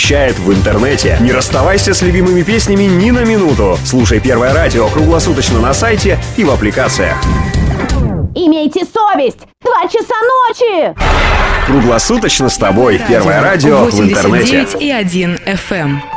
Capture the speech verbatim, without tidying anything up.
вещает в интернете. Не расставайся с любимыми песнями ни на минуту. Слушай Первое радио круглосуточно на сайте и в аппликациях. Имейте совесть! Два часа ночи! Круглосуточно с тобой. Первое радио в интернете. восемьдесят девять и один эф эм.